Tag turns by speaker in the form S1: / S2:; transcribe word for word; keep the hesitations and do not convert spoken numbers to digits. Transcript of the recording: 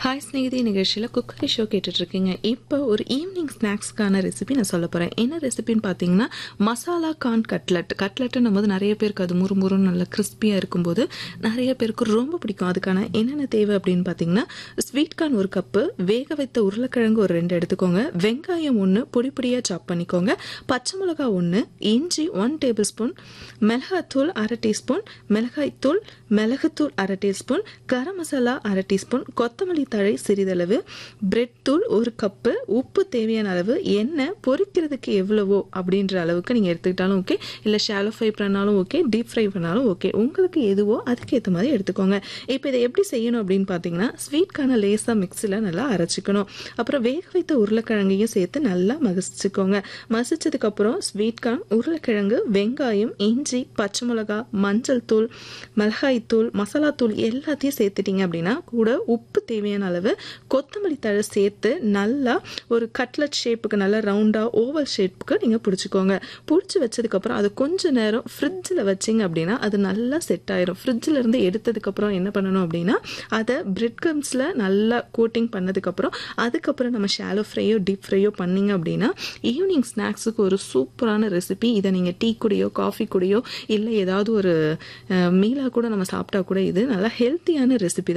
S1: Hi Snehithi நிகழ்ச்சியில் cookery show கேட்டுட்ருக்கீங்க. இப்போ ஒரு ஈவினிங் ஸ்நாக்ஸ்க்கான ரெசிபி நான் சொல்ல போகிறேன். என்ன ரெசிபின்னு பார்த்தீங்கன்னா மசாலா கார்ன் கட்லட். கட்லட்டுன்னும் போது நிறைய பேருக்கு அது முறு முறுன்னு நல்லா கிறிஸ்பியாக இருக்கும்போது நிறைய பேருக்கு ரொம்ப பிடிக்கும். அதுக்கான என்னென்ன தேவை அப்படின்னு பார்த்தீங்கன்னா ஸ்வீட் கார்ன் ஒரு கப்பு, வேக வைத்த உருளைக்கிழங்கு ஒரு ரெண்டு எடுத்துக்கோங்க, வெங்காயம் ஒன்று பொடி பொடியாக சாப் பண்ணிக்கோங்க, பச்சை மிளகா ஒன்று, இஞ்சி ஒன் டேபிள் ஸ்பூன், மிளகாத்தூள் அரை டீஸ்பூன், மிளகாய்த்தூள், மிளகுத்தூள் அரை டீஸ்பூன், கரம் மசாலா அரை டீஸ்பூன், கொத்தமல்லி தழை சிறிதளவு, பிரெட் தூள் ஒரு கப்பு, உப்பு தேவையான அளவு, எண்ணெய் பொரிக்கிறதுக்கு எவ்வளவோ அப்படின்ற அளவுக்கு நீங்கள் எடுத்துக்கிட்டாலும் ஓகே, இல்லை ஷாலோ ஃப்ரை பண்ணாலும் ஓகே, டீப் ஃப்ரை பண்ணாலும் ஓகே, உங்களுக்கு எதுவோ அதுக்கேற்ற மாதிரி எடுத்துக்கோங்க. இப்போ இதை எப்படி செய்யணும் அப்படின்னு பார்த்தீங்கன்னா ஸ்வீட்கான லேசாக மிக்ஸில் நல்லா அரைச்சிக்கணும். அப்புறம் வேக வைத்த உருளைக்கிழங்கையும் சேர்த்து நல்லா மசிச்சுக்கோங்க. மசிச்சதுக்கப்புறம் ஸ்வீட்கார்ன், உருளைக்கிழங்கு, வெங்காயம், இஞ்சி, பச்சை மிளகா, மஞ்சள் தூள், மிளகாய் தூள், மசாலா தூள் எல்லாத்தையும் சேர்த்துட்டீங்க அப்படின்னா கூட உப்பு தேவையான அளவு, கொத்தமல்லி தழை சேர்த்து நல்லா ஒரு கட்லட் ஷேப்புக்கு நல்லா ரவுண்டாக ஓவல் ஷேப்புக்கு நீங்கள் பிடிச்சிக்கோங்க. பிடிச்சி வச்சதுக்கப்புறம் அது கொஞ்சம் நேரம் ஃப்ரிட்ஜில் வச்சிங்க அப்படின்னா அது நல்லா செட் ஆயிரும். ஃப்ரிட்ஜில் இருந்து எடுத்ததுக்கப்புறம் என்ன பண்ணணும் அப்படின்னா அதை பிரெட் க்ரம்ஸில் நல்லா கோட்டிங் பண்ணதுக்கப்புறம் அதுக்கப்புறம் நம்ம ஷாலோ ஃப்ரையோ டீப் ஃப்ரையோ பண்ணிங்க அப்படின்னா ஈவினிங் ஸ்நாக்ஸுக்கு ஒரு சூப்பரான ரெசிபி. இதை நீங்கள் டீ கூடயோ காஃபி கூடயோ இல்லை ஏதாவது ஒரு மீலாக கூட நம்ம சாப்பிட்டா கூட இது நல்லா ஹெல்த்தியான ரெசிபி.